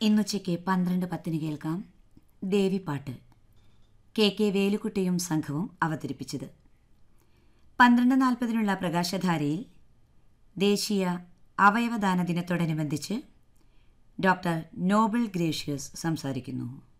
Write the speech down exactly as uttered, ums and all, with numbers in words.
ഇന്നുച്ചയ്ക്ക് പന്ത്രണ്ട് പത്തിന് കേൾക്കാം ദേവിപ്പാട്ട്. കെ കെ വേലുക്കുട്ടിയും സംഘവും അവതരിപ്പിച്ചത്. പന്ത്രണ്ട് നാൽപ്പതിനുള്ള പ്രകാശധാരയിൽ ദേശീയ അവയവദാന ദിനത്തോടനുബന്ധിച്ച് ഡോക്ടർ നോബൽ ഗ്രേഷ്യസ് സംസാരിക്കുന്നു.